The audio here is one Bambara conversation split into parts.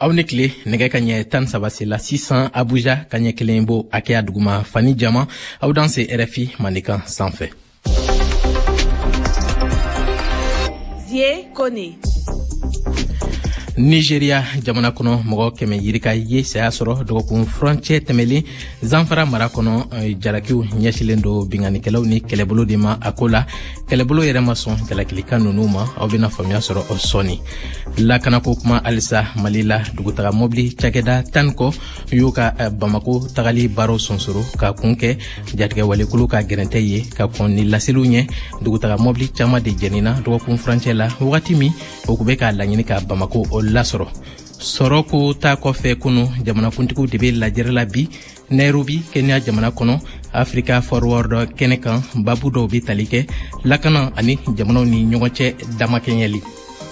Awnekle nege kanye tan sabasi la 600 Abuja kanye kelembo ake aduguma Fani Jama au dans RFI Manika sanfɛ. Zie Kone. Nigeria jamana kono mogo keme yirika ye saya soro dogokun frontier temeli Zamfara mara kono jalakiw nyashilendo binganikelaw ni kelebolo de ma akola kelebolo yere mason jalakilika nunuma aw bena famia soro osoni la kana ko kuma alisa malila dugutaga mobli chageda tanko yuka Bamako tagali baro sonsoro ka kunke jatge wale kulu ka gerente ye ka konni lasilunye dugutaga mobli chama de jenina dogokun frontier la wakati mi okubeka lanyini ka Bamako lasoro soroko ta kofe kunu jamana kuntiku debe lajerla bi Nairobi Kenya jamana kono Africa Forward kenekan babu do bi talike lakana ani jamana ni nyongoche damakenyeli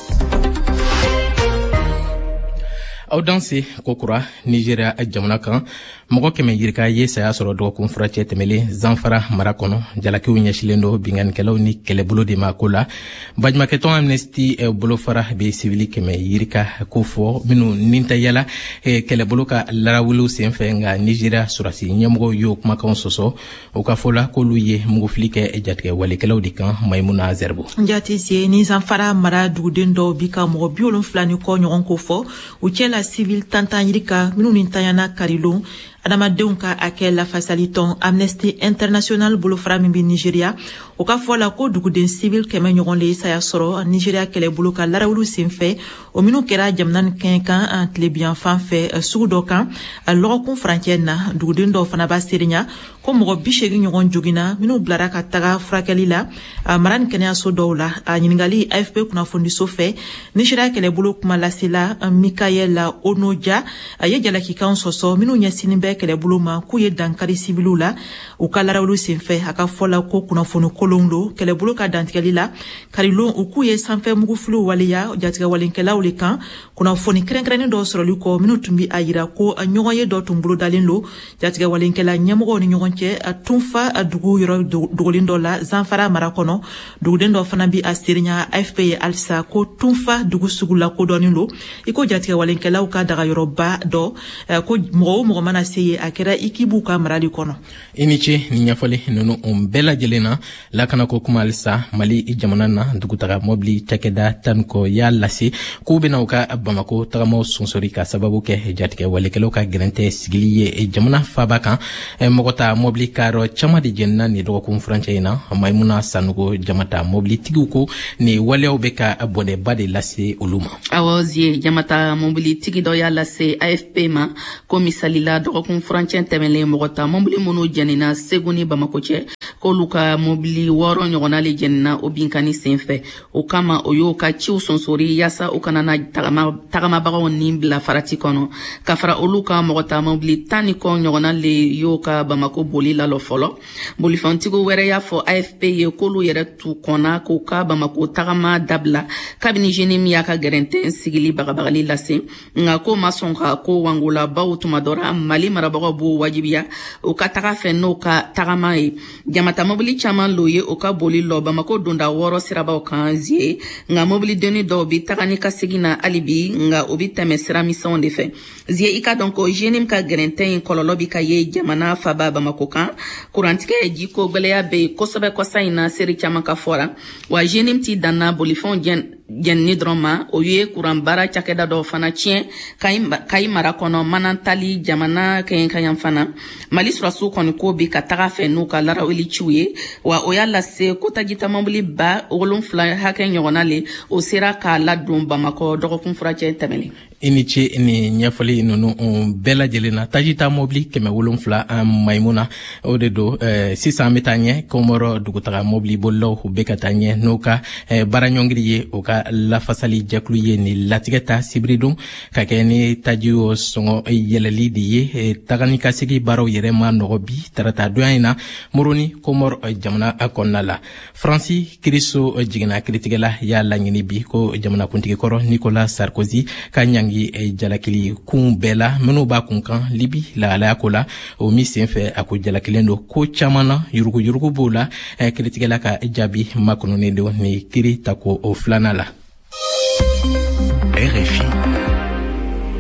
Audanse kokura Nigeria jamana kan mogo keme yirika ye saya soro do kun furache temele Zamfara marakono jalakiw nyashilendo binganikelaw ni kelebolo de makola bajmaketon amnesty bolo fara be civili keme yirika kofo minu ninta yala kelebolo ka larawulu senfe nga Nigeria surasi nyamogo yo kuma kan soso o ka fola ko luye mugo flike jatke walekelaw di kan Maimuna Zerbo njati sie ni Zamfara mara dugudendo bika mo biolon flani ko nyon kofo o la civil tantan yirika minu nintayana karilon adamadenw ka akɛ lafasaliton Amnesty International bolo fara min bi Nigeria o ka fɔ la ko duguden civil kɛmɛ ɲɔgɔn le saya sɔrɔ Nigeria kɛlɛbolo ka larawulu senfɛ o minnu kɛra jamana kɛn kan an tilebiyan fan fɛ sugu dɔ kan lɔgɔkun farancɛ na duguden dɔw fana b'a seriɲa ko mɔgɔ 80 ɲɔgɔn jogina minnu bilara ka taga furakɛli la mara ni kɛnɛyaso dɔw la a ɲiningali AFP kunnafoniso fɛ Nigeria kɛlɛbolo kuma lasela Mikael Onoja a ye jalakikan sɔsɔ minnu ɲɛsinin bɛ kɛlɛbolo ma k'u ye dankari sibiliw la u ka larawulu senfɛ a ka fɔla ko kunnafoni kolon do kɛlɛbolo ka dantigɛli la karilon u k'u ye sanfɛ mugufiliw waleya jatigɛ walenkɛlaw le kan kunnafoni kɛrɛnkɛrɛnnen dɔ sɔrɔli kɔ minnu tun bi a yira ko ɲɔgɔn ye dɔ tun bolo dalen do jatigɛ walenkɛla ɲɛmɔgɔw ni ɲɔgɔn cɛ a tunfa dugu yɔrɔ dogolen dɔ la Zamfara mara kɔnɔ duguden dɔ fana bi a seriɲa AFP ye alisa ko tunfa dugu sugu la kodɔnnen do iko jatigɛ walenkɛlaw ka dagayɔrɔba dɔ ko mɔgɔ o mɔgɔ mana se a kɛra ikibu ka marali kɔnɔ iniche ni ɲɛfɔli nunu bela jelena lakana ko kuma alisa Mali jamana na dugutaga mobli takeda tanko ya lase ku bena ka Bamako tagamo sonsori ka sababu ke jatige walekelo ka gerente sigili ye jamana faba kan mogota mobli karo chama de jenna ni do ko franche ina Maimuna Sanugo jamata mobli tiguko ni walew be ka abone bade lase uluma awozie jamata mobli tigido ya lase AFP ma komisalila do ko franche temele mogota mobli mono jenina seguni Bamako che ko luka mobli woro nyogona le jenna obinkani senfe o kama oyo ka ciu sonsori yasa o kanana tagama bago ni bla farati kono ka fara oluka mogota mobli tani ko nyogona le yo ka Bamako boli la lo folo boli fantigo were ya fo AFP ye kolu yere tu kona ko ka Bamako tagama dabla kabini jenim ya ka gerente sigili bagabagali lase nga ko masonka ko wangula bawtuma dora Mali marabago bo wajibiya o ka taga fe no ka tagama e jamata mobili chaman loye o ka boli lo Bamako donda woro sirabaw kan zie nga mobili deni do bi tagani ka segina alibi nga obi teme sira mission de fe zie ika donc jenim ka gerenten kololo bi ka ye jamana faba Bamako kan kurantike jiko gbeleya be kosobe kosaina seri chaman ka fora wa jenim ti danna boli fon jenni droma o ye kuran bara chakeda do fana chien kai mara kono manantali jamana kayan fana Mali surasu koni ko bi ka taga fe no ka lara weli chiwe wa o yalla se ko tajita mambuli ba olum fla haken yonale o sera ka ladum Bamako dogo kun furache temeli iniche ni nyafali nunu bela jelena tajita mobli keme wolumfla Maimuna o de do 600 metanye komoro dugutaga mobli bollo hubeka tanye noka baranyongri ye o ka la fasali jaklu ye ni latigeta sibridum ka keni tajiwo songo yeleli di ye tagani kasigi baro yere ma nogobi tarata doyina moroni komor jamana akonnala Francis Kristo jigina kritigela ya langini bi ko jamana kuntigi koro Nicolas Sarkozy kanyang jalakili kun bela meno ba kun kan libi la ala kola o mi senfe ako jalakilendo ko chamana yurugu bola kritikela ka jabi makono ne do ni kiri tako o flanala RFI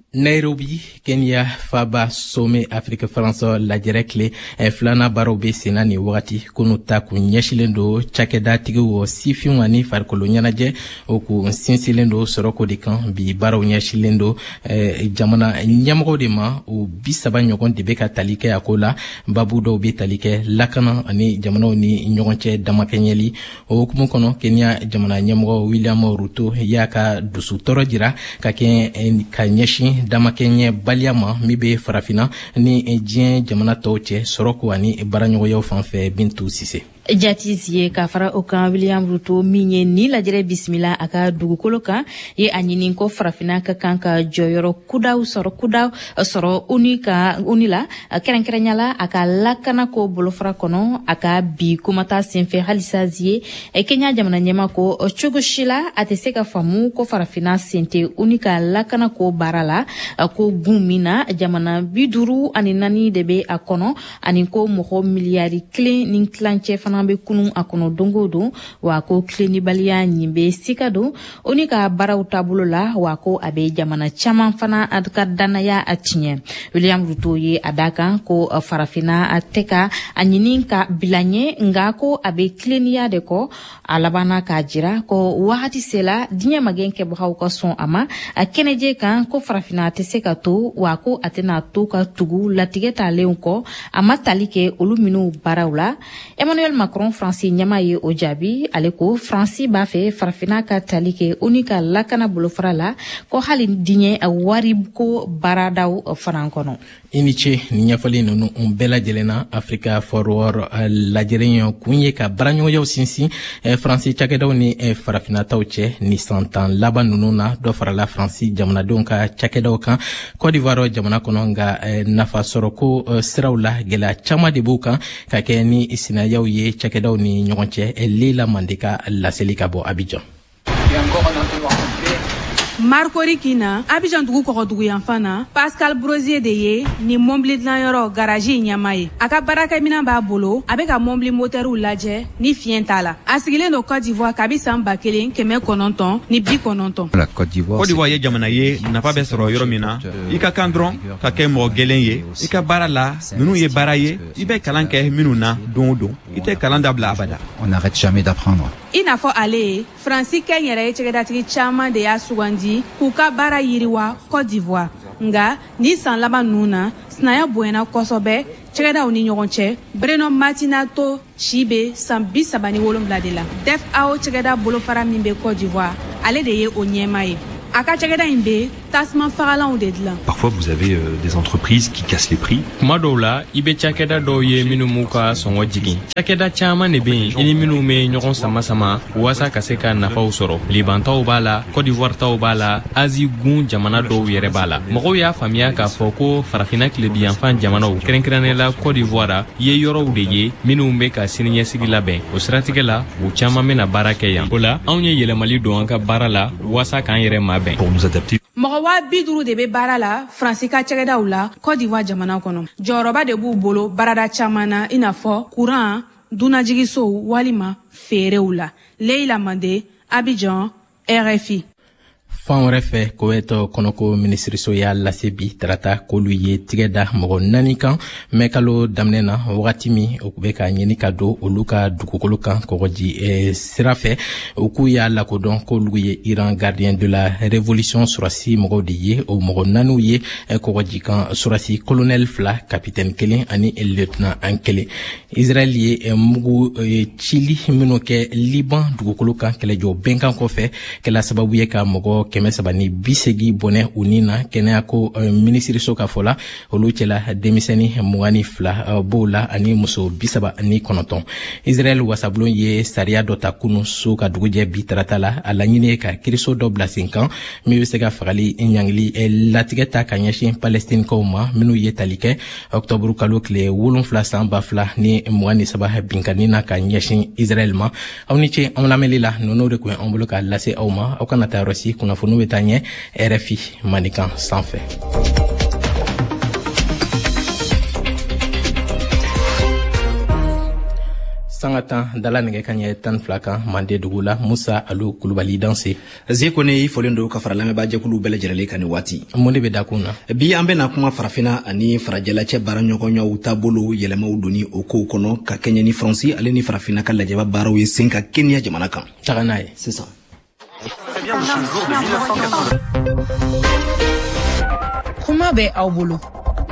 Nairobi, Kenya, Faba, Some, Afrique, France, lajɛrɛ kile filana baaraw be senna ni wagati kunu ta kun ɲɛsilen do cakɛda tigiw sifinw ani farikolo ɲɛnajɛ o kun sinsilen do sɔrɔko de kan bi baaraw ɲɛsilen do jamana ɲɛmɔgɔw de ma o 30 ɲɔgɔn de be ka tali kɛ a ko la babu dɔw be tali kɛ lakana ani jamanaw ni ɲɔgɔn cɛ damakɛɲɛli o hukumu kɔnɔ Kenya jamana ɲɛmɔgɔ William Ruto y'a ka dusu tɔɔrɔ jira ka ɲɛsin damakɛɲɛ baliya ma min be farafina ni diɲɛ jamana tɔw cɛ sɔrɔko ani baaraɲɔgɔnyaw fanfɛ Bintu Sise. Jatis ye ka fara o kan William Ruto min ye ni lajɛrɛ bisimila a ka dugukolo kan ye a ɲini ko farafina ka kan ka jɔyɔrɔ kudaw sɔrɔ uni la kɛrɛnkɛrɛnyala a ka lakana ko bolofara kɔnɔ a ka bi kumata senfɛ halisa ye Kenya jamana ɲɛma ko cogo si la a tɛ se ka faamu ko farafina sente uni ka lakana ko baara la ko gun min na jamana 54 de be a kɔnɔ ani ko mɔgɔ miliyari 1 ni tilancɛ fana be kunu a kɔnɔ dongo don wa ko tilenibaliya ɲin be sika don o ni ka baaraw taabolo la wa ko a be jamana caman fana ka dannaya a tiɲɛ. William Ruto ye a da kan ko farafina a tɛ ka a ɲini ka bila ɲɛ nga ko a be tileniya de kɔ a labanna k'a jira ko wagati sela diɲɛ magɛn kɛbagaw ka sɔn a ma a kɛnɛjɛ kan ko farafina tɛ se ka to wa ko a tɛna to ka tugu latigɛ talen kɔ a ma tali kɛ olu minnu baaraw la. Emmanuel Macron Fransi ɲɛma ye o jaabi ale ko Fransi b'a fɛ farafina ka tali kɛ o ni ka lakana bolofara la ko hali diɲɛ wari ko baaradaw fana kɔnɔ. I ni ce ni ɲɛfɔli nunu bɛɛ lajɛlen na Africa Forward lajɛren kun ye ka baaraɲɔgɔnyaw sinsin Fransi cakɛdaw ni farafinataw cɛ ni san 10 laban nunu na dɔ farala Fransi jamanadenw ka cakɛdaw kan Côte d'Ivoire jamana kɔnɔ nga nafa sɔrɔko siraw la gɛlɛya caman de b'u kan ka kɛ ni sinayaw ye cakɛdaw ni ɲɔgɔn cɛ Leila Mandeka laseli ka bɔ Abidjan. Marco Rikina, Abidjan dugu kɔgɔdugu yanfan na Pascal Brosier de ye ni mobili dilanyɔrɔ garage ɲɛma ye. A ka baarakɛminɛn b'a bolo, a bɛ ka mobili motɛriw lajɛ ni fiɲɛ t'a la. A sigilen don Côte d'Ivoire kabi san 1990 ni 90. La Côte d'Ivoire ye jamana ye nafa bɛ sɔrɔ yɔrɔ min na i ka kan dɔrɔn ka kɛ mɔgɔ gɛlɛn ye i ka baara la ninnu ye baara ye i bɛ kalan kɛ minnu na don o don i tɛ kalan dabila abada. On n'arrête jamais d'apprendre. I n'a fɔ ale ye Fransi kɛnyɛrɛ ye cɛkɛdatigi caman de y'a sugandi k'u ka baara yiriwa Côte d'Ivoire nga ni san laban ninnu na sinaya bonyana kosɔbɛ cɛkɛdaw ni ɲɔgɔn cɛ. Breno Martinato si be san 37 de la DFAO cɛkɛda bolofara min be Côte d'Ivoire ale de ye o ɲɛma ye. A ka cɛkɛda in be tasuma fagalanw de dilan. Parfois vous avez des entreprises qui cassent les prix. Kuma dɔw la i be cakɛda dɔw ye minnu m'u ka sɔngɔ jigin. Cakɛda caman de be yen i ni minnu be ɲɔgɔn sama waasa ka se ka nafaw sɔrɔ. Liban taw b'a la, Côte d'Ivoire taw b'a la, Asie gun jamana dɔw yɛrɛ b'a la. Mɔgɔw y'a faamuya k'a fɔ ko farafina tilebiyanfan jamanaw kɛrɛnkɛrɛnnela Côte d'Ivoire ye yɔrɔw de ye minnu be ka siniɲɛsigi labɛn. O siratigɛ la u caman bena baara kɛ yan. O la anw ye yɛlɛmali don an ka baara la waasa k'an yɛrɛ mabɛn. Pour nous adapter. Mɔgɔ 50 de be baara la Fransi ka cɛkɛdaw la Côte d'Ivoire jamana kɔnɔ. Jɔyɔrɔba de b'u bolo baarada caman na i n'a fɔ courant, dunajigisow walima feerew la. Leila Mande, Abidjan, RFI. Fan wɛrɛ fɛ Koweït kɔnɔ ko minisiriso y'a lase bi tarata k'olu ye tigɛ da mɔgɔ 4 kan mɛ kalo daminɛ na wagati min o bɛ ka ɲini ka don olu ka dugukolo kan kɔgɔji sira fɛ u k'u y'a lakodɔn k'olu ye Iran gardien de la révolution surasi mɔgɔw de ye o mɔgɔ 4 ye kɔgɔji kan surasi colonel 2 capitaine 1 ani lieutenant 1. Israël ye mugu cili minnu kɛ Liban dugukolo kan kɛlɛjɔ bɛnkan kɔfɛ kɛla sababu ye ka mɔgɔ 380 bɔnɛ u ni na kɛnɛya ko minisiriso ka fɔ la olu cɛla denmisɛnni 22 b'o la ani muso 39. Israël wasabulon ye sariya dɔ ta kunu so ka dugujɛ bi tarata la a laɲini ye ka kiriso dɔ bila sen kan min bɛ se ka fagali ɲangili latigɛ ta ka ɲɛsin palestinikaw ma minnu ye tali kɛ octobre kalo tile 7 san 2023 binkani na ka ɲɛsin Israël ma. Aw ni ce anw lamɛnli la ninnu de tun ye anw bolo ka lase aw ma aw kana taa yɔrɔ si kunnafoniw bɛ taa ɲɛ RFI Manikan sanfɛ. sanga tan dala nege kan ye tan flaka mande dugula Musa Alu Kulubali danse Zekone folendo ka faralame ba jekulu bele jerele kan wati monde be dakuna bi ambe na kuma farafina ani farajela che baranyogonyo utabulu yelema uduni oko kono ka Kenya ni France ale ni farafina ka lajeba baraw ye senka Kenya jamana kan taganaye c'est ça. Kuma be aw bolo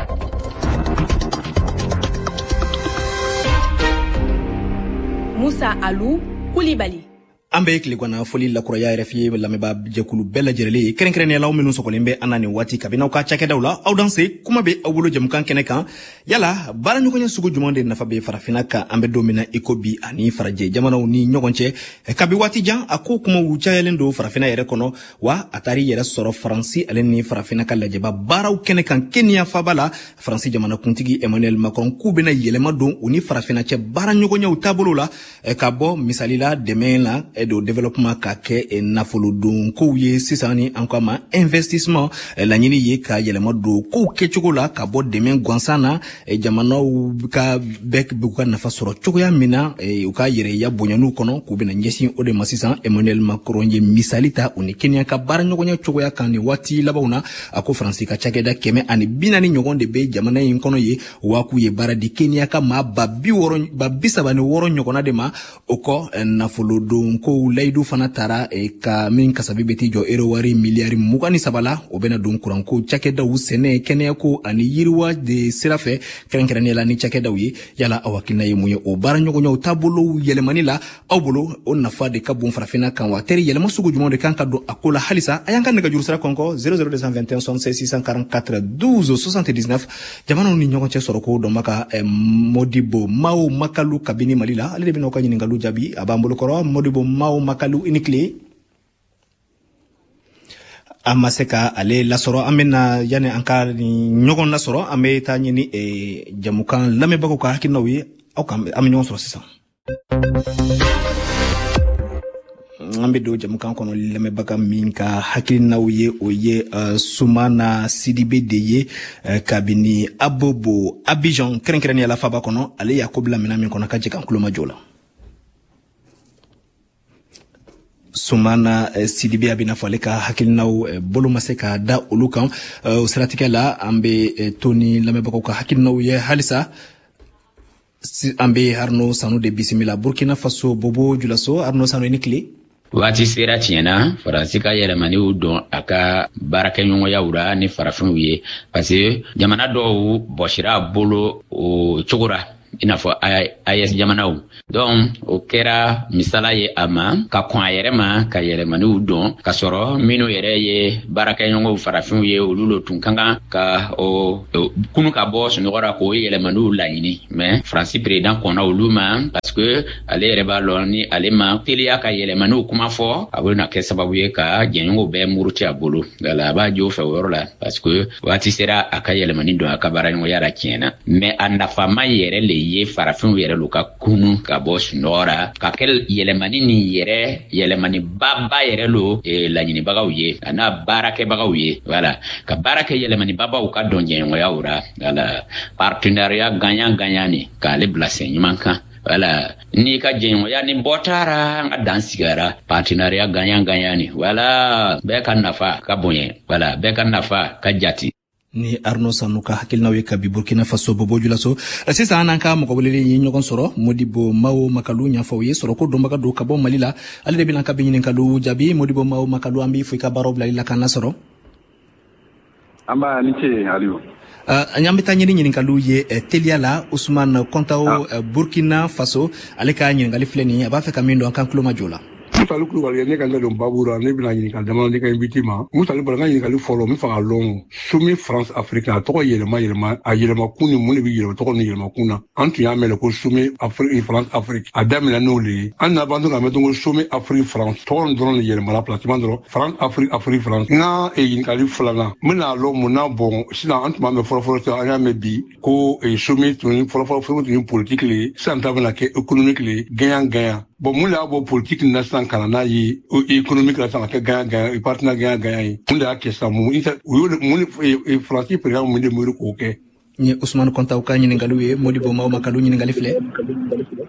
Musa Alu Kulibali. Ambe kiligwana foli la kuraya RFI lameba jekulu bela jerele kerenkrene law minu sokolembe anani wati kabina ka chake dawla aw danse kuma be awulo jamkan kenekan yala bala nyukonya sugu jumande nafa be farafina ka ambe domina ikobi ani faraje jamana ni nyogonche kabi wati jan ako kuma wucha yelendo farafina yere kono wa atari yere soro franci aleni farafina ka lajeba baraw kenekan Kenya fabala franci jamana kuntigi Emmanuel Macron kubena yelema don uni farafina che bara nyogonya utabolo la kabo misalila demena edo développement ka ke nafolo don ko ye sisani ankama investissement la nyini ye ka yelema do ko ke chokola ka bo demen gwansana jamana ka bek buka nafa soro chokoya mina u ka yere ya bonyanu kono ko bena nyesi o de masisan Emmanuel Macron ye misalita uni Kenya ka bara nyogonya chokoya kan ni wati labauna ako France ka chageda keme ani binani nyogonde be jamana yin kono ye waku ye bara di Kenya ka ma babi woro babi sabani woro nyogona de ma oko nafolo don ko laydu fana tara ka min kasabi beti jo erowari miliari mugani sabala obena don kuranko chakeda usene kenya ko ani yirwa de sirafe kerenkerane la ni chakeda wi yala awakina yemuye o bara nyogonyo tabolo yelemanila awbolo on nafa de kabon farafina kan wateri yelema sugu jumonde kan kado akola halisa ayanka nega jurusara konko 00221 644 12 79 jamano ni nyogon che soroko do maka Modibo Mao Makalu kabini malila ale de binoka nyiningalu jabi abambolo koro Modibo Mao Makalu inikle amaseka ale lasoro amena yani anka ni nyogon lasoro ame ta nyini jamukan lame bako ka hakinawi au kam am nyon soro sisa ambe do jamukan kono lame baka minka hakinawi oye Sumana Sidibe deye kabini abobo Abidjan kerenkerani ala faba kono ale yakobla mina min kono kaje kan kuloma jola Sumana Sidibe abina faleka hakilnaw bolo maseka da ulukan usratika la ambe Tony lamebako ka hakilnaw ye halisa ambe Arno Sanu de Bisimila Burkina Faso bobo julaso Arno Sanu inikli wati sera tiɲɛna faransi ka yɛlɛmaniw don a ka baarakɛɲɔgɔnya wura ni farafinw ye parce que jamana dɔw bɔsira bolo o cogora i n'a fɔ AES jamanaw donc o kɛra misala ye a ma ka kɔn a yɛrɛ ma ka yɛlɛmaniw don ka sɔrɔ minnu yɛrɛ ye baarakɛɲɔgɔnw farafinw ye olu lo tun ka kan ka kunu ka bɔ sunɔgɔra k'o yɛlɛmaniw laɲini mais faransi président kɔnna olu ma parce que ale yɛrɛ b'a lɔn ni ale ma teliya ka yɛlɛmaniw kuma fɔ a bɛna kɛ sababu ye ka jɛɲɔgɔnw bɛɛ muruti a bolo a b'a jo fɛ o yɔrɔ la parce que waati sera a ka yɛlɛmani don a ka baaraɲɔgɔnya la tiɲɛna mais a nafama yɛrɛ le ye farafinw yɛrɛ lo ka kunu ka bɔ sunɔgɔra ka kɛ yɛlɛmani ni yɛrɛ yɛlɛmani baba yɛrɛ lo laɲinibagaw ye a n'a baarakɛbagaw ye voilà ka baara kɛ yɛlɛmani babaw ka dɔn jɛɲɔgɔnyaw ra voilà partenariat gagnant ni k'ale bila sen ɲuman kan voilà ni ka jɛɲɔgɔnya ni bɔtara an ka dan sigara partenariat gagnant ni voilà bɛɛ ka nafa ka bonya voilà bɛɛ ka nafa ka jati ni Arno Sanu ka hakilnaw ye kabi Burkina Faso bobo julaso sisa ananka mokobulele yi nyogon soro Modibo Mao Makalu nyafaw ye soro ko do maka do kabo malila ale de bilan ka binyin kalu jabi Modibo Mao Makalu ambi fuika baro bla kana soro amba niche aliyo anyambe tanyini nyin kalu ye Teliala Ousmane Kontao Burkina Faso ale ka nyin ngali fleni aba fe kamindo ankan kloma jola Musalu Kulubali ne kan don babura ne bina ɲininka dama ne ka invité ma Musalu Kulubali ka ɲininkali fɔlɔ min fanga lɔn Sumi France Afrique a tɔgɔ yɛlɛma a yɛlɛma kun ni mun de bɛ yɛlɛma tɔgɔ ni yɛlɛma kun na an tun y'a mɛn ko Sumi Afrique France Afrique a daminɛ n'o le ye an naban to ka mɛn ko Sumi Afrique France tɔgɔ nin dɔrɔn de yɛlɛmala placement dɔrɔn France Afrique France n ka ɲininkali filanan n bɛna lɔn mun na bɔn sisan an tun b'a mɛn fɔlɔfɔlɔ sisan an y'a mɛn bi ko Sumi tun fɔlɔfɔlɔ tun ye politique le ye sisan ta bɛna kɛ économique le ye gagnant bon mun de y'a bɔ politique na sisan kana n'a ye économique la sisan ka kɛ gagnant partenaire gagnant ye mun de y'a kɛ sisan mun Faransi président mun de mori k'o kɛ ni Ousmane Kontao ka ɲininkaliw ye Modibo Mao Makalu ɲininkali filɛ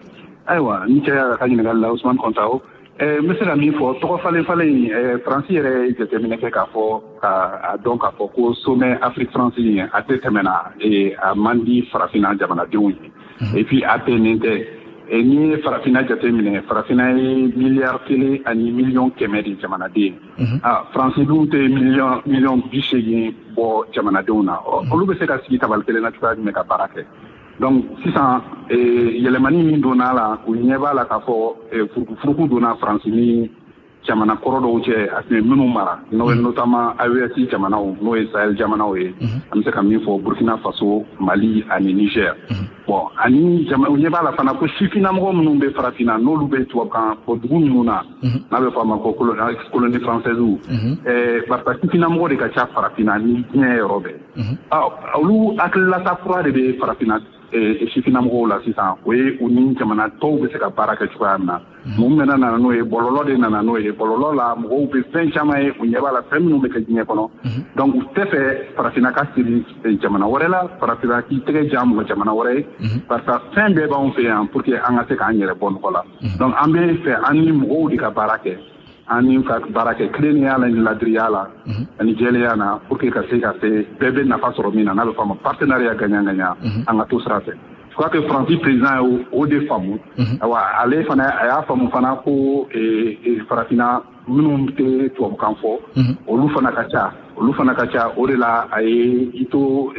Aywa, ni cɛ ka ɲininkali la Usman Kontao. N bɛ se ka min fɔ tɔgɔ falen Faransi yɛrɛ jateminɛ kɛ k'a fɔ a dɔn k'a fɔ ko sommet Afrique France in a tɛ tɛmɛna a man di farafinna jamanadenw ye. Et puis a bɛnnen tɛ ni ye farafinna jateminɛ farafinna ye miliyari 1 ani miliyɔn 100 de jamanaden. Faransi dun tɛ miliyɔn 80 bɔ jamanadenw na. Olu bɛ se ka sigi tabali kelen na cogoya jumɛn ka baara kɛ. Donc sisan yɛlɛmani min donna la u ɲɛ b'a la k'a fɔ furuku donna Faransi ni jamana kɔrɔ dɔw cɛ a tun ye minnu mara n'o ye notamment AES jamanaw n'o ye Sahel jamanaw ye an bɛ se ka min fɔ Burkina Faso Mali ani Niger bon ani u ɲɛ b'a la fana ko sifinnamɔgɔ minnu bɛ farafinna n'olu bɛ tubabukan fɔ dugu minnu na n'a bɛ fɔ a ma ko colonie française barisa sifinnamɔgɔ de ka ca farafinna ni diɲɛ yɔrɔ bɛɛ olu hakililata kura de bɛ farafinna sifinnamɔgɔw la sisan o ye u ni jamana tɔw bɛ se ka baara kɛ cogoya min na mun bɛna nana n'o ye bɔlɔlɔ de nana n'o ye bɔlɔlɔ la mɔgɔw bɛ fɛn caman ye u ɲɛ b'a la fɛn minnu bɛ kɛ diɲɛ kɔnɔ donc u tɛ fɛ farafinna ka siri jamana wɛrɛ la farafinna k'i tɛgɛ jan mɔgɔ jamana wɛrɛ ye barisa fɛn bɛɛ b'anw fɛ yan pour que an ka se k'an yɛrɛ bɔ nɔgɔ la donc an bɛ fɛ an ni mɔgɔw de ka baara kɛ an ni ka baara kɛ tilennenya la ni ladiriya la ani jɛlenya na pour que ka se bɛɛ bɛ nafa sɔrɔ min na n'a bɛ fɔ a ma partenariat gagnant-gagnant an ka to sira fɛ je crois que Faransi président ye o de faamu ale fana a y'a faamu fana ko farafinna minnu tɛ tubabukan fɔ olu fana ka ca o de la a ye i to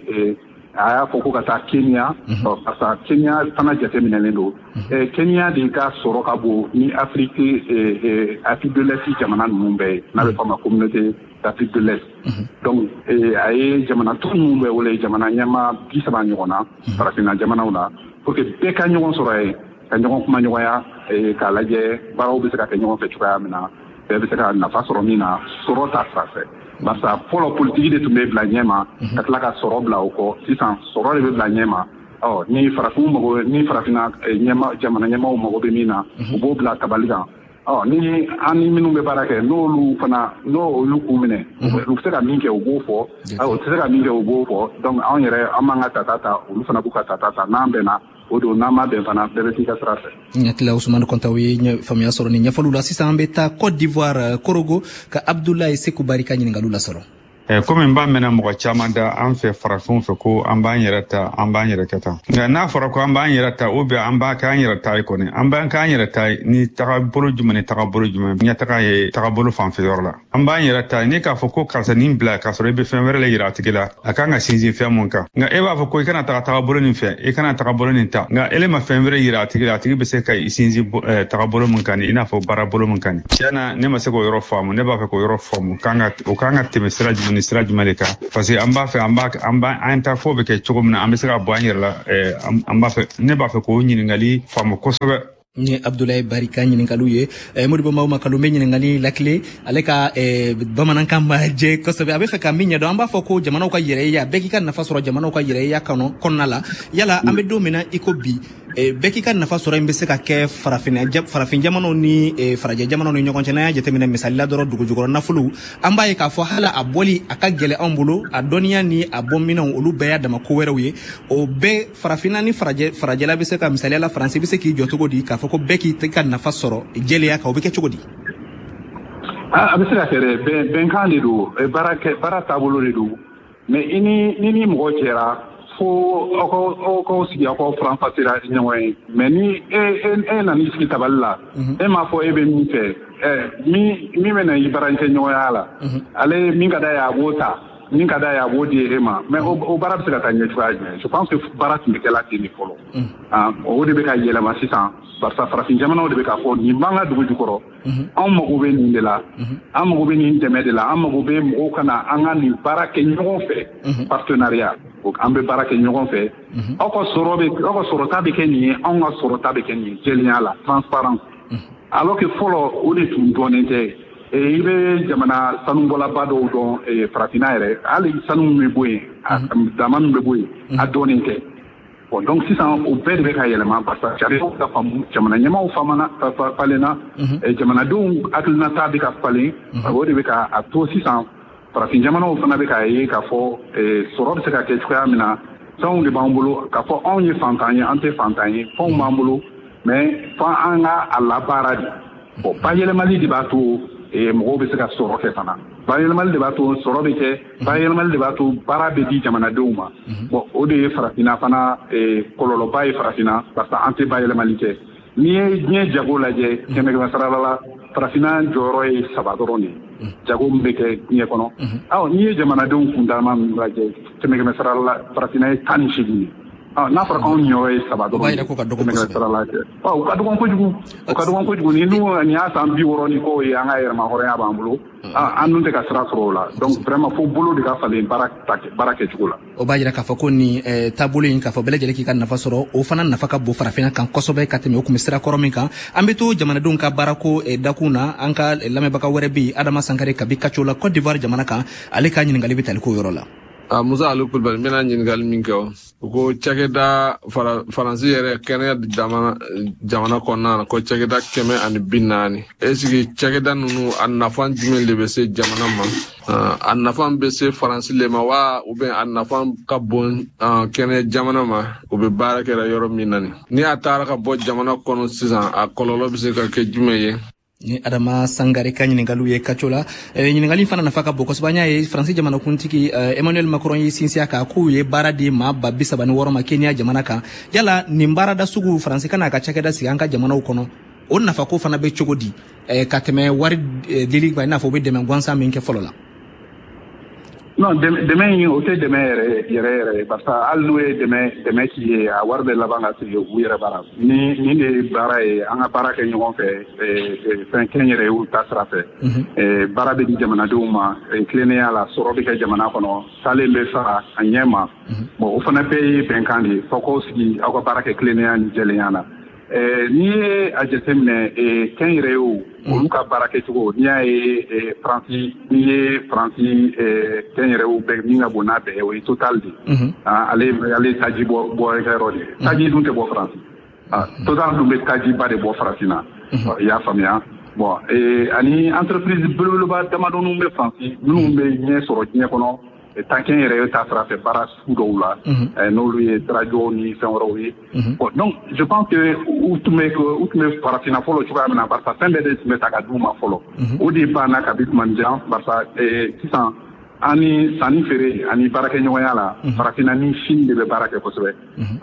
a y'a fɔ ko ka taa Kenya parce que Kenya fana jateminɛlen don Kenya de ka sɔrɔ ka bon ni Afrique de l'Est jamana ninnu bɛɛ ye n'a bɛ fɔ a ma communauté d'Afrique de l'Est donc a ye jamana tɔw minnu bɛ wele jamana ɲɛmaa 30 ɲɔgɔn na farafinna jamanaw la pour que bɛɛ ka ɲɔgɔn sɔrɔ yen ka ɲɔgɔn kuma ɲɔgɔnya k'a lajɛ baaraw bɛ se ka kɛ ɲɔgɔn fɛ cogoya min na bɛɛ bɛ se ka nafa sɔrɔ min na sɔrɔ ta sira fɛ barisa fɔlɔ politiki de tun bɛ bila ɲɛma ka tila ka sɔrɔ bila o kɔ sisan sɔrɔ de bɛ bila ɲɛma ni farafinna jamana ɲɛmaw mago bɛ min na u b'o bila tabali kan ni an ni minnu bɛ baara kɛ n'olu k'u minɛ u bɛ se ka min kɛ u b'o fɔ u tɛ se ka min kɛ u b'o fɔ donc anw yɛrɛ an b'an ka tata ta olu fana b'u ka tata ta n'an bɛnna o don n'an ma bɛn fana bɛɛ bɛ t'i ka sira fɛ. N hakili Usman Kontao ye faamuya sɔrɔ ni ɲɛfɔliw la sisan an bɛ taa Côte d'Ivoire Korogo ka Abdoulaye Sekou Bari ka ɲininkaliw lasɔrɔ. Komi n b'a mɛnna mɔgɔ caman da an fɛ farafinw fɛ ko an b'an yɛrɛ ta an b'an yɛrɛ kɛ tan nka n'a fɔra ko an b'an yɛrɛ ta ou bien an b'a kɛ an yɛrɛ ta ye kɔni an b'an kɛ an yɛrɛ ta ni tagabolo jumɛn ni tagabolo jumɛn ɲɛtaga ye tagabolo fanfɛyɔrɔ la an b'an yɛrɛ ta ni k'a fɔ ko karisa nin bila k'a sɔrɔ i bɛ fɛn wɛrɛ la yira a tigi la a kan ka sinsin fɛn mun kan nka e b'a fɔ ko i kana taga tagabolo nin fɛ i kana tagabolo nin ta nka ele ma fɛn wɛrɛ yira a tigi la a tigi bɛ se ka sinsin tagabolo mun kan i n'a fɔ baarabolo mun kan tiɲɛna ne ma se k'o yɔrɔ faamu ne b'a fɛ k'o yɔrɔ faamu o kan ka tɛmɛ sira jumɛn ni sira jumɛn de kan parce que an b'a fɛ an ta fɔ bɛ kɛ cogo min na an bɛ se ka bɔ an yɛrɛ la ne b'a fɛ k'o ɲininkali faamu kosɛbɛ. Ni Abdoulaye Bari ka ɲininkaliw ye Modibo Mauma Kalumbe ɲininkali lakile ale ka bamanankan ma jɛ kosɛbɛ a bɛ fɛ ka min ɲɛdɔn an b'a fɔ ko jamanaw ka yɛrɛya bɛɛ k'i ka nafa sɔrɔ jamanaw ka yɛrɛya kɔnɔna la yala an bɛ don min na i ko bi bɛɛ k'i ka nafa sɔrɔ in bɛ se ka kɛ farafin jamanaw ni farajɛ jamanaw ni ɲɔgɔn cɛ n'an y'a jateminɛ misali la dɔrɔn dugujukɔrɔ nafolow an b'a ye k'a fɔ hala a bɔli a ka gɛlɛ anw bolo a dɔnniya ni a bɔminɛw olu bɛɛ y'a dama ko wɛrɛw ye o bɛɛ farafinna ni farajɛla bɛ se ka misaliya la Faransi bɛ se k'i jɔ cogo di k'a fɔ ko bɛɛ k'i ka nafa sɔrɔ jɛlenya kan o bɛ kɛ cogo di. A bɛ se ka kɛ dɛ bɛnkan de don baara taabolo de don mais i ni mɔgɔ cɛra fo aw k'aw sigi aw k'aw faranfasira ɲɔgɔn ye mais ni e nan'i sigi tabali la e m'a fɔ e bɛ min fɛ min bɛ na i baarakɛ ɲɔgɔnya la ale min ka d'a ye a b'o ta min ka d'a ye a b'o di e ma mais o baara bɛ se ka taa ɲɛ cogoya jumɛn je pense que baara tun bɛ kɛla ten de fɔlɔ o de bɛ ka yɛlɛma sisan barisa farafin jamanaw de bɛ k'a fɔ nin b'an ka dugu jukɔrɔ anw mago bɛ nin de la an mago bɛ nin dɛmɛ de la an mago bɛ mɔgɔw ka na an ka nin baara kɛ ɲɔgɔn fɛ partenariat an bɛ baara kɛ ɲɔgɔn fɛ aw ka sɔrɔta bɛ kɛ nin ye anw ka sɔrɔta bɛ kɛ nin ye jɛlenya la transparence alors que fɔlɔ o de tun dɔnnen tɛ i bɛ jamana sanubɔlaba dɔw dɔn farafinna yɛrɛ hali sanu min bɛ bɔ yen dama min bɛ bɔ yen a dɔnnen tɛ donc sisan o bɛɛ de bɛ ka yɛlɛma parce que sariyaw ka faamu jamana ɲɛmaaw falenna jamanadenw hakilinata bɛ ka falen o de bɛ ka a to sisan farafin jamanaw fana bɛ k'a ye k'a fɔ sɔrɔ bɛ se ka kɛ cogoya min na fɛnw de b'an bolo k'a fɔ anw ye fantan ye an tɛ fantan ye fɛnw b'an bolo mais fa an ka a labaara de bon bayɛlɛmali de b'a to mɔgɔw bɛ se ka sɔrɔ kɛ fana bayɛlɛmali de b'a to sɔrɔ bɛ kɛ bayɛlɛmali de b'a to baara bɛ di jamanadenw ma bon o de ye farafina fana kɔlɔlɔba ye farafina parce que an tɛ bayɛlɛmali kɛ n'i ye diɲɛ jago lajɛ 100 sarala la farafina jɔyɔrɔ ye 3 dɔrɔn de jago min bɛ kɛ diɲɛ kɔnɔ n'i ye jamanadenw kundama min lajɛ 100 sarala la farafina ye 18 ye n'a fɔra anw ɲɔ ye 3 dɔrɔn o ka dɔgɔn kojugu ni y'a san 60 ni ko ye an ka yɛrɛma hɔrɔnya b'an bolo an dun tɛ ka sira sɔrɔ o la donc vraiment fo bolo de ka falen baara kɛcogo la o b'a jira k'a fɔ ko nin taabolo in k'a fɔ bɛɛ lajɛlen k'i ka nafa sɔrɔ o fana nafa ka bon farafina kan kosɛbɛ ka tɛmɛ o kun bɛ sira kɔrɔ min kan an bɛ to jamanadenw ka baarako dakun na an ka lamɛnbaga wɛrɛ bɛ yen Adama Sankare kabi Kaco la Côte d'Ivoire jamana kan ale ka ɲininkali bɛ tali k'o yɔrɔ la. Musa Ali Kulubali n bɛna ɲininkali min kɛ o ko cakɛda Faransi yɛrɛ kɛnɛya jamana kɔnɔna na ko cakɛda 140 est-ce que cakɛda ninnu a nafa jumɛn de bɛ se jamana ma a nafa bɛ se Faransi le ma wa ou bien a nafa ka bon kɛnɛ jamana ma o bɛ baara kɛra yɔrɔ min na ni a taara ka bɔ jamana kɔnɔ sisan a kɔlɔlɔ bɛ se ka kɛ jumɛn ye. Ni Adama Sangare ka ɲininkaliw ye Kaco la ɲininkali fana nafa ka bon kosɛbɛ an y'a ye Faransi jamanakuntigi Emmanuel Macron ye sinsiya kan k'u ye baara di maa ba 36 ma Kenya jamana kan yala nin baarada sugu Faransi ka n'a ka cakɛda sigi an ka jamanaw kɔnɔ o nafa ko fana bɛ cogo di ka tɛmɛ wari dili kan i n'a fɔ u bɛ dɛmɛ gansan min kɛ fɔlɔ la. Non, demain in o tɛ dɛmɛ yɛrɛ parce que hali n'o ye dɛmɛ k'i ye a wari bɛ laban ka sigi u yɛrɛ baara ni de baara ye an ka baara kɛ ɲɔgɔn fɛ fɛn kɛn yɛrɛ y'u ta sira fɛ baara bɛ di jamanadenw ma tilennenya la sɔrɔ bɛ kɛ jamana kɔnɔ salen bɛ fara a ɲɛ ma bon o fana bɛɛ ye bɛnkan de ye fɔ k'o sigi aw ka baara kɛ tilennenya ni jɛlenya na n'i ye a jateminɛ kɛn yɛrɛ ye olu ka baara kɛcogo n'i y'a ye Faransi kɛn yɛrɛ bɛɛ min ka bon n'a bɛɛ o ye Total de ale taji bɔ yɔrɔ de taji dun tɛ bɔ Faransi Total dun bɛ taji ba de bɔ Faransi na i y'a faamuya bon ani entreprise belebeleba damadɔninw bɛ Faransi minnu bɛ ɲɛ sɔrɔ diɲɛ kɔnɔ tankɛn yɛrɛ ye ta sira fɛ baara sugu dɔw la n'olu ye radio ni fɛn wɛrɛw ye bon donc je pense que u tun bɛ farafina fɔlɔ cogoya min na barisa fɛn bɛɛ de tun bɛ ta ka d'u ma fɔlɔ o de banna kabi tuma jan barisa sisan an ni sanni feere ani baarakɛɲɔgɔnya la farafina ni Chine de bɛ baara kɛ kosɛbɛ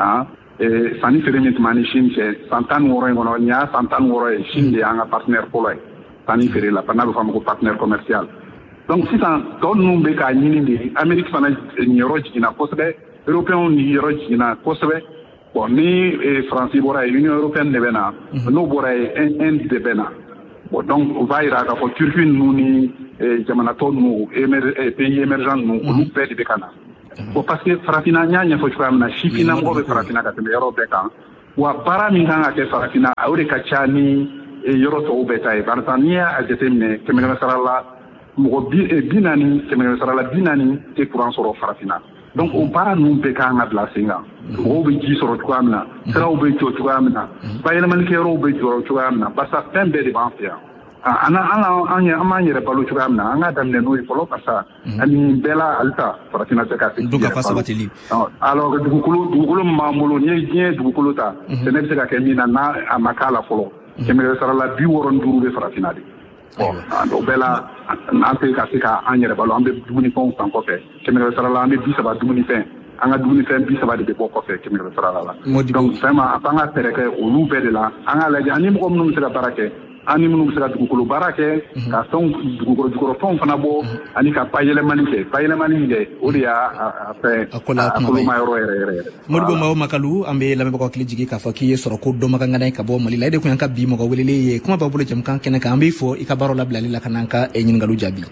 sanni feere min tun b'an ni Chine cɛ san 16 in kɔnɔ nin y'a san 16 ye Chine de y'an ka partenaire fɔlɔ ye sanni feere la n'a bɛ fɔ a ma ko partenaire commercial. Donc sisan tɔ ninnu bɛ k'a ɲini de Amérique fana yɔrɔ jiginna kosɛbɛ Européens ni yɔrɔ jiginna kosɛbɛ bon ni Faransi bɔra ye Union européenne de bɛ na n'o bɔra ye Inde de bɛ na bon donc o b'a jira k'a fɔ Turquie ninnu ni jamanatɔ ninnu pays émergents ninnu olu bɛɛ de bɛ ka na bon parce que farafina n y'a ɲɛfɔ cogoya min na sifinnamɔgɔ bɛ farafina ka tɛmɛ yɔrɔ bɛɛ kan wa baara min kan ka kɛ farafina o de ka ca ni yɔrɔ tɔw bɛɛ ta ye barisa n'i y'a jateminɛ 100 sara la mɔgɔ 40 100 sara la 40 tɛ courant sɔrɔ farafina donc o baara ninnu bɛɛ kan ka bila sen kan mɔgɔw bɛ ji sɔrɔ cogoya min na siraw bɛ jɔ cogoya min na bayɛlɛmalikɛyɔrɔw bɛ jɔ cogoya min na barisa fɛn bɛɛ de b'an fɛ yan an b'an yɛrɛ balo cogoya min na an ka daminɛ n'o ye fɔlɔ barisa ani bɛɛ la halisa farafina tɛ ka se k'i yɛrɛ balo alors dugukolo min b'an bolo n'i ye diɲɛ dugukolo ta sɛnɛ bɛ se ka kɛ min na n'a a ma k'a la fɔlɔ 100 sara la 65 bɛ farafina de bon o bɛɛ la an tɛ ka se k'an yɛrɛ balo an bɛ dumunifɛnw san kɔfɛ 100 sara la an bɛ 30 dumunifɛn an ka dumunifɛn 30 de bɛ bɔ kɔfɛ 100 sara la donc vraiment an ka fɛɛrɛ kɛ olu bɛɛ de la an ka lajɛ ani mɔgɔ minnu bɛ se ka baara kɛ ani minnu bɛ se ka dugukolo baara kɛ ka fɛnw jukɔrɔfɛnw fana bɔ ani ka bayɛlɛmani kɛ o de y'a koloma yɔrɔ yɛrɛ Modibo Mawo Makalu an bɛ lamɛnbagaw hakili jigin k'a fɔ k'i ye sɔrɔ ko dɔnbagangana ye ka bɔ Mali la e de kun y'an ka bi mɔgɔ welelen ye kuma b'a bolo jamukan kɛnɛ kan an b'i fɔ i ka baaraw labilali la ka n'an ka ɲininkaliw jaabi.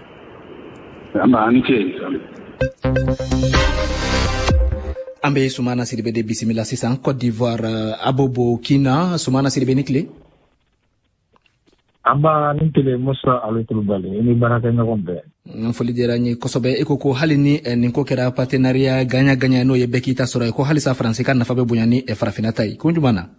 An bɛ Sumana Sidibe de bisimila sisan Côte d'Ivoire Abobo Kina Sumana Sidibe ni tile. Aba ni tele Musa Ali Kulubali ni baraka ɲɔgɔn bɛɛ. Foli diyara n ye kosɛbɛ e ko hali ni nin ko kɛra partenariat gagnant n'o ye bɛɛ k'i ta sɔrɔ ye ko halisa Faransi ka nafa bɛ bonya ni farafina ta ye ko jumɛn na?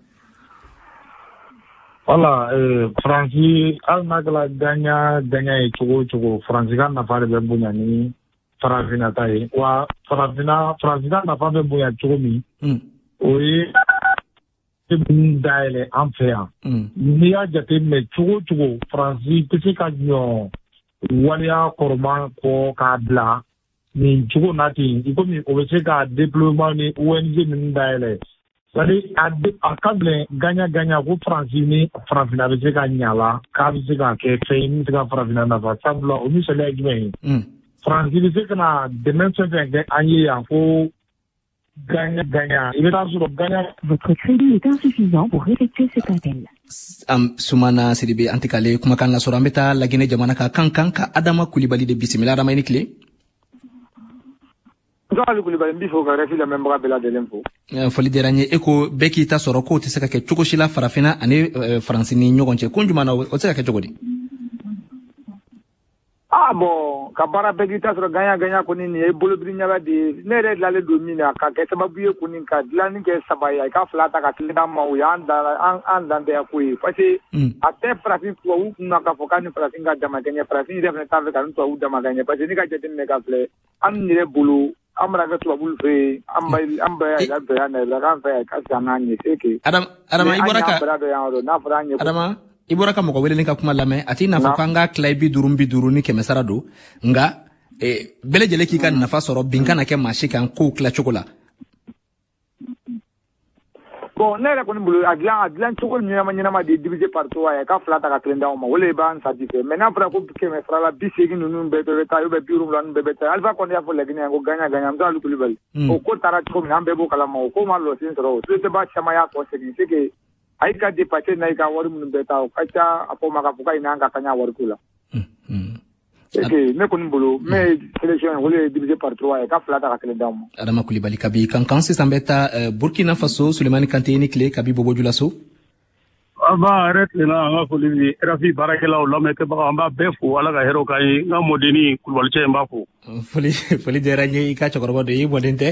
Wala Faransi hali n'a kɛra gagnant ye cogo o cogo Faransi ka nafa de bɛ bonya ni farafina ta ye wa Faransi ka nafa bɛ bonya cogo min o ye dayɛlɛ an fɛ yan n'i y'a jateminɛ cogo cogo faransi tɛ se ka ɲɔ waleya kɔrɔma kɔ k'a bila nin cogo na ten i komi o bɛ se ka déploiement ni ONG ninnu dayɛlɛ c'est-à-dire a ka gɛlɛn gagnant ko faransi ni farafinna bɛ se ka ɲa la k'a bɛ se ka kɛ fɛn ye min bɛ se ka farafinna nafa sabula o misaliya ye jumɛn ye faransi bɛ se ka na dɛmɛ fɛn fɛn kɛ an ye yan ko gagnant il est dans sur gagnant. Votre crédit est insuffisant pour effectuer cet appel. Sumana Sidibe antikale kumakan la sɔrɔ an bɛ taa Laginɛ jamana ka kan ka Adama Kulibali de bisimila. Adama i ni tile. Nzali Kulibali n b'i fo ka RFI lamɛnbaga bɛɛ lajɛlen fo. Foli diyara n ye. E ko bɛɛ k'i ta sɔrɔ k'o tɛ se ka kɛ cogo si la farafinna ani faransi ni ɲɔgɔn cɛ. Kun jumɛn na o tɛ se ka kɛ cogo di? Bon ka baara bɛɛ k'i ta sɔrɔ gagnant kɔni nin ye bolobiri ɲaga de ye ne yɛrɛ dilanlen don min na ka kɛ sababu ye kɔni ka dilanni kɛ saba ye i ka fila ta ka kelen d'a ma o y'an dantɛya ko ye parce que a tɛ farafin tubabu kun na k'a fɔ k'a ni farafin ka dama kɛ ɲɛ farafin yɛrɛ fana t'a fɛ ka ni tubabu dama kɛ ɲɛ parce que ne ka jateminɛ ka filɛ an yɛrɛ bolo an mana kɛ tubabu fɛ yen an bɛɛ y'a dɔn yan nɔ k'an fɛ yan ka san n'an ye c'est que Adama i bɔra ka mɔgɔ welelen ka kuma lamɛn a t'i nafa ko an ka tila 50 ni 100 don nka bɛɛ lajɛlen k'i ka nafa sɔrɔ bin kana kɛ maa si kan kow tila cogo la. Bon ne yɛrɛ kɔni bolo a dilan cogo ɲɛnama de divisé par 3 ye ka fila ta ka kelen d'aw ma o le b'an satisfait mais n'a fɔra ko 100 la 80 ninnu bɛɛ bɛ taa ou bien 70 ninnu bɛɛ bɛ taa Alpha Condé y'a fɔ Laginɛ ko gagnant Mzali Kulibali o ko taara cogo min an bɛɛ b'o kalama o ko ma lɔsen sɔrɔ o société caman y'a tɔ segin c'est que a yi ka dépassé n'a yi ka wari minnu bɛɛ ta o ka ca a fɔ ma k'a fɔ k'a ɲin'an ka kaɲa wariko la. C'est que ne kɔni bolo mais sélection o le ye divisé par 3 ye ka fila ta ka kelen d'aw ma. Adama Kulibali kabi kankan sisan bɛ taa Burkina Faso Sulemani Kante ni tile kabi Bobo so. An b'a yɛrɛ tilenna an ka foli ni RFI baarakɛlaw lamɛnbaga an b'a bɛɛ fo Ala ka hɛrɛw k'an ye n ka mɔdeni Kulibali cɛ n b'a fo. Foli diyara n ye i ka cɛkɔrɔba dɔ ye i mɔden tɛ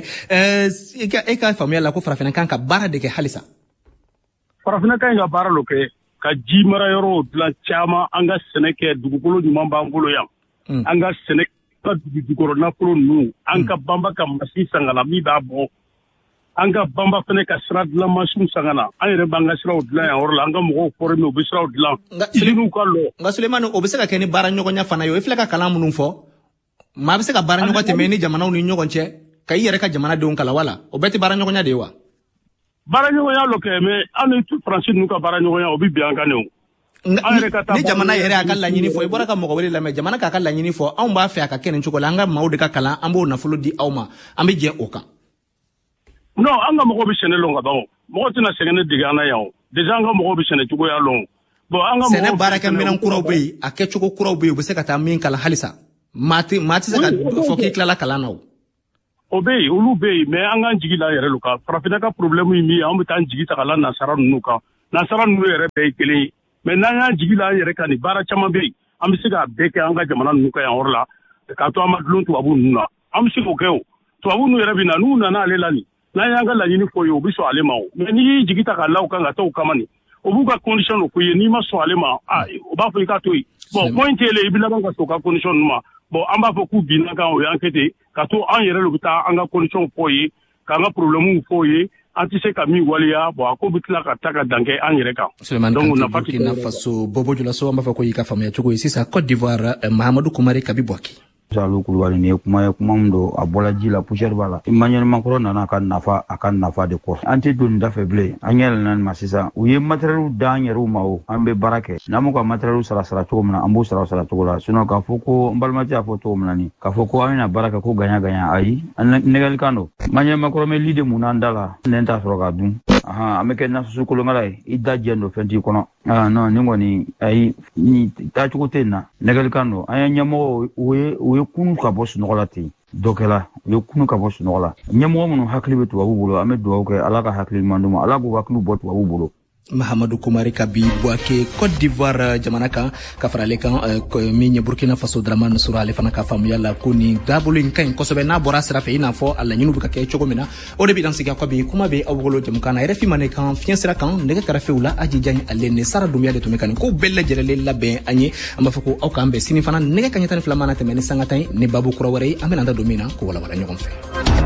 e ka faamuya la ko farafinna kan ka baara de kɛ halisa. Farafinna kan ka baara lo kɛ ka ji mara yɔrɔ dilan caman an ka sɛnɛ kɛ dugukolo ɲuman b'an bolo yan an ka sɛnɛ ka dugukolo nafolo ninnu an ka banba ka masi sangana min b'a bɔ an ka banba fɛnɛ ka sira dilan masiw sangana an yɛrɛ b'an ka siraw dilan yan yɔrɔ la an ka mɔgɔw former u bɛ siraw dilan usines ka lɔ. Nka Sulemani o bɛ se ka kɛ ni baara ɲɔgɔnya fana ye o i filɛ ka kalan minnu fɔ maa bɛ se ka baara ɲɔgɔn tɛmɛ ni jamanaw ni ɲɔgɔn cɛ ka i yɛrɛ ka jamanadenw kalan wala o bɛɛ tɛ baara ɲɔgɔnya de ye wa? Baara ɲɔgɔnya lo kɛ mais an ni Faransi ninnu ka baara ɲɔgɔnya o bɛ bɛn an kan ne o. Ni jamana yɛrɛ a ka laɲini fɔ i bɔra ka mɔgɔ wele lamɛn jamana k'a ka laɲini fɔ anw b'a fɛ a ka kɛ nin cogo la an ka maaw de ka kalan an b'o nafolo di aw ma an bɛ jɛ o kan. Non an ka mɔgɔw bɛ sɛnɛ lɔn ka ban o mɔgɔ tɛna sɛgɛn ne dege an na yan o déjà an ka mɔgɔw bɛ sɛnɛ cogoya lɔn bon an ka sɛnɛ baarakɛ minɛn kuraw bɛ yen a kɛcogo kuraw bɛ yen u bɛ se ka taa min kalan halisa maa tɛ se ka fɔ k'i tilala kalan na o. O bɛ yen olu bɛ yen mais an k'an jigi la yɛrɛ lo kan farafinna ka problème ye min ye an bɛ taa an jigi ta ka la nasara ninnu kan nasara ninnu yɛrɛ bɛɛ ye kelen ye mais n'an y'an jigi la an yɛrɛ kan nin baara caman bɛ yen an bɛ se ka bɛɛ kɛ an ka jamana ninnu kan yan yɔrɔ la k'a to an ma dulon tubabu ninnu na an bɛ se k'o kɛ o tubabu ninnu yɛrɛ bɛ na n'u nana ale la nin n'an y'an ka laɲini fɔ ye o bɛ sɔn ale ma o mais n'i y'i jigi ta ka la o kan ka taa o kama nin o b'u ka condition de fɔ i ye n'i ma sɔn ale ma o b'a fɔ i ka to yen bon point tɛ i bɛ laban ka sɔn o ka condition ninnu ma bon an b'a fɔ k'u binna kan o y'an kɛ ten ka to an yɛrɛ de bɛ taa an ka condition fɔ ye k'an ka problème fɔ ye an tɛ se ka min waleya bon a ko bɛ tila ka taa ka dan kɛ an yɛrɛ kan. Sulemani Kante Burkina Faso Bobo Julaso an b'a fɔ ko y'i ka faamuya cogo ye sisan Côte d'Ivoire Mahamadou Kumari kabi Bouaké. Mzali Kulibali nin ye kuma ye kuma min don a bɔla ji la poussière b'a la Emmanuel Macron nana a ka nafa de kɔ an tɛ don nin da fɛ bilen an yɛlɛnna nin ma sisan u ye matériel d'an yɛrɛw ma o an bɛ baara kɛ n'an m'u ka matériel sara cogo min na an b'o sara cogo la sinon k'a fɔ ko n balimakɛ y'a fɔ cogo min na nin k'a fɔ ko an bɛna baara kɛ ko gagnant ayi nɛgɛlikan don Emmanuel Macron bɛ lide mun n'an da la nɛn t'a sɔrɔ ka dun an bɛ kɛ nasusu kolonkala ye i da jɛn don fɛn t'i kɔnɔ non nin kɔni ayi ni taacogo tɛ nin na nɛgɛlikan don an ye ɲɛmɔgɔ u ye kunu ka bɔ sunɔgɔ la ten dɔ kɛla u ye kunu ka bɔ sunɔgɔ la ɲɛmɔgɔ minnu hakili bɛ tubabu bolo an bɛ dugawu kɛ Ala ka hakili ɲuman d'u ma Ala k'u hakili bɔ tubabu bolo. Mahamadou Kumari kabi Bouaké Côte d'Ivoire jamana kan ka fara ale kan min ye Burkina Faso Dramane Sura ale fana ka faamuya la ko nin taabolo in ka ɲi kosɛbɛ n'a bɔra sira fɛ i n'a fɔ a laɲiniw bɛ ka kɛ cogo min na o de bɛ dan sigi a bi kuma bɛ aw bolo jamukan na RFI mane kan fiɲɛ sira kan nɛgɛ kɛrɛfɛw la Aji Diagne ale ni Sara Dunbiya de tun bɛ ka nin ko bɛɛ lajɛlen labɛn an ye an b'a fɔ ko aw k'an bɛn sini fana nɛgɛ kaɲɛ 12 mana tɛmɛ ni sanga 10 ni baabu kura wɛrɛ ye an bɛna an da don min na ko walawala ɲɔgɔn fɛ.